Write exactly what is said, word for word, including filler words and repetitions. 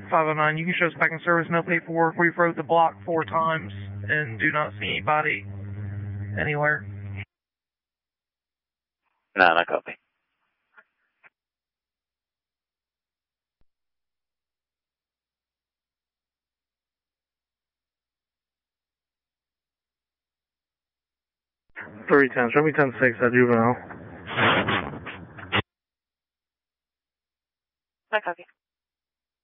five oh nine, you can show us back in service, no paperwork. We've rode the block four times and do not see anybody anywhere. nine, I copy. three ten, show me ten six at Juvenile.